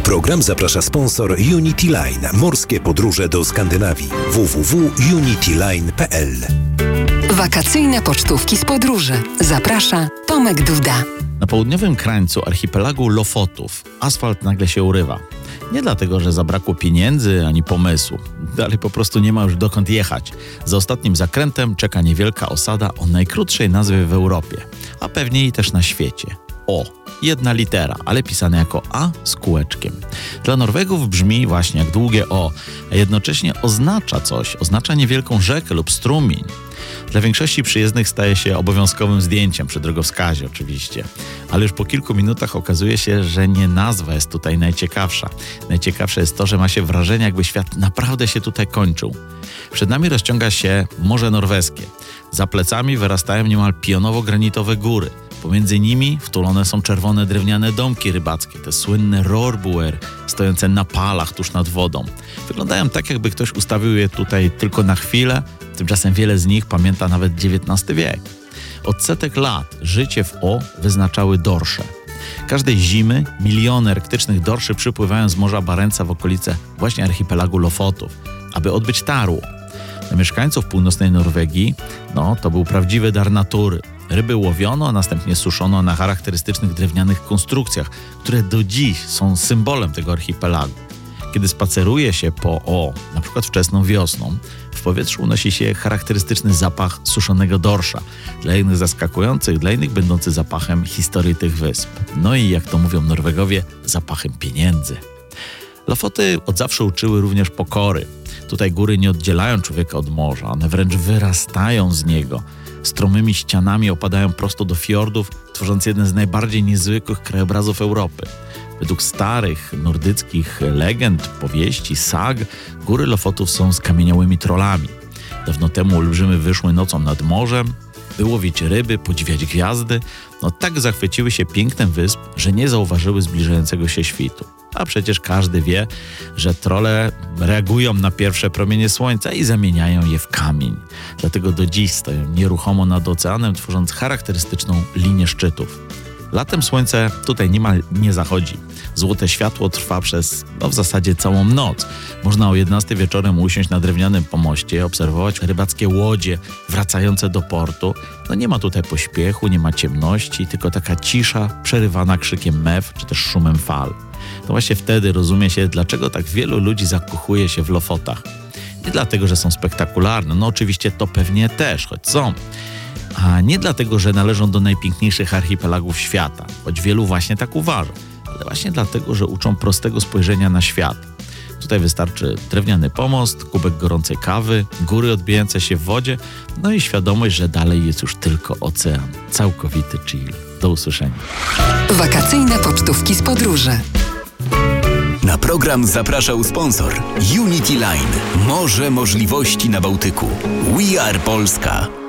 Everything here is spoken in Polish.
program zaprasza sponsor Unity Line. Morskie podróże do Skandynawii. www.unityline.pl. Wakacyjne pocztówki z podróży. Zaprasza Tomek Duda. Na południowym krańcu archipelagu Lofotów asfalt nagle się urywa. Nie dlatego, że zabrakło pieniędzy ani pomysłu. Dalej po prostu nie ma już dokąd jechać. Za ostatnim zakrętem czeka niewielka osada o najkrótszej nazwie w Europie, a pewnie i też na świecie. O, jedna litera, ale pisane jako A z kółeczkiem. Dla Norwegów brzmi właśnie jak długie O, a jednocześnie oznacza coś, oznacza niewielką rzekę lub strumień. Dla większości przyjezdnych staje się obowiązkowym zdjęciem przy drogowskazie oczywiście. Ale już po kilku minutach okazuje się, że nie nazwa jest tutaj najciekawsza. Najciekawsze jest to, że ma się wrażenie, jakby świat naprawdę się tutaj kończył. Przed nami rozciąga się Morze Norweskie. Za plecami wyrastają niemal pionowo-granitowe góry. Pomiędzy nimi wtulone są czerwone drewniane domki rybackie, te słynne rorbuer, stojące na palach tuż nad wodą. Wyglądają tak, jakby ktoś ustawił je tutaj tylko na chwilę, tymczasem wiele z nich pamięta nawet XIX wiek. Od setek lat życie w wyznaczały dorsze. Każdej zimy miliony arktycznych dorszy przypływają z Morza Barentsa w okolice właśnie archipelagu Lofotów, aby odbyć tarło. Dla mieszkańców północnej Norwegii, to był prawdziwy dar natury. Ryby łowiono, a następnie suszono na charakterystycznych drewnianych konstrukcjach, które do dziś są symbolem tego archipelagu. Kiedy spaceruje się po na przykład wczesną wiosną, w powietrzu unosi się charakterystyczny zapach suszonego dorsza. Dla jednych zaskakujących, dla innych będący zapachem historii tych wysp. No i jak to mówią Norwegowie, zapachem pieniędzy. Lofoty od zawsze uczyły również pokory. Tutaj góry nie oddzielają człowieka od morza, one wręcz wyrastają z niego. Stromymi ścianami opadają prosto do fiordów, tworząc jeden z najbardziej niezwykłych krajobrazów Europy. Według starych nordyckich legend, powieści, sag, góry Lofotów są skamieniałymi trollami. Dawno temu olbrzymy wyszły nocą nad morzem, by łowić ryby, podziwiać gwiazdy. Tak zachwyciły się pięknem wysp, że nie zauważyły zbliżającego się świtu. A przecież każdy wie, że trolle reagują na pierwsze promienie słońca i zamieniają je w kamień. Dlatego do dziś stoją nieruchomo nad oceanem, tworząc charakterystyczną linię szczytów. Latem słońce tutaj niemal nie zachodzi. Złote światło trwa przez w zasadzie całą noc. Można o 11 wieczorem usiąść na drewnianym pomoście, obserwować rybackie łodzie wracające do portu. Nie ma tutaj pośpiechu, nie ma ciemności, tylko taka cisza przerywana krzykiem mew czy też szumem fal. To właśnie wtedy rozumie się, dlaczego tak wielu ludzi zakochuje się w Lofotach. Nie dlatego, że są spektakularne, oczywiście to pewnie też, choć są. A nie dlatego, że należą do najpiękniejszych archipelagów świata, choć wielu właśnie tak uważa, ale właśnie dlatego, że uczą prostego spojrzenia na świat. Tutaj wystarczy drewniany pomost, kubek gorącej kawy, góry odbijające się w wodzie, i świadomość, że dalej jest już tylko ocean. Całkowity chill. Do usłyszenia. Wakacyjne pocztówki z podróży. Na program zapraszał sponsor Unity Line. Morze możliwości na Bałtyku. We are Polska.